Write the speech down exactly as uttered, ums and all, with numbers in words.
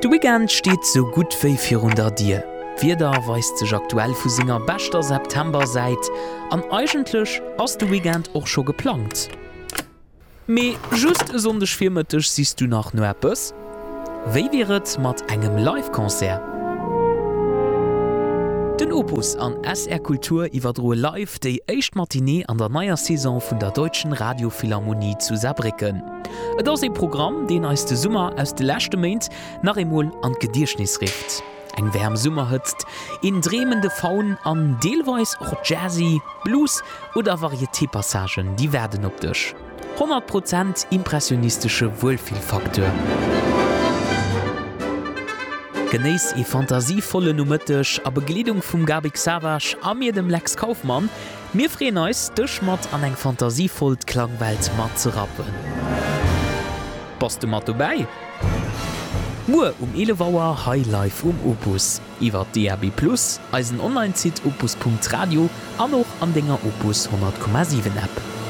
De Weekend steht so gut wie vierhundert Dir. Wieder weist sich aktuell vu Singer bester September seit, an eigentlich ass de Weekend auch schon geplant. Me just sonndech firmetisch siehst du nach no etwas? Wéi wäret mat engem Live-Konzert? Den Opus an S R Kultur iwwerdroe live déi éicht Matinée an der neier Saison vun der Deutschen Radiophilharmonie zu Saarbrücken. Et ass e Programm, den als de Summer aus de lächte Meint nach emol an Gedierschnis rift. Eng wärm Summer hëtzt, in dremende Faun an deelweis och Jazzy, Blues oder Varieté-Passagen, die werden op dech. hundert Prozent impressionistische Wohlfühlfaktor. Genéis e fantasievolle Numëttech a Begliedung vum Gabi Savage a mir dem Lex Kaufmann, mir freen eus dech mat an eng fantasievoll Klangwelt mat ze rappen. Passt du mat vorbei? Mu um elewauer Highlife um Opus, iwwer D R B plus, als en Online-Zit opus punkt radio an noch an denger Opus hundert Komma sieben App.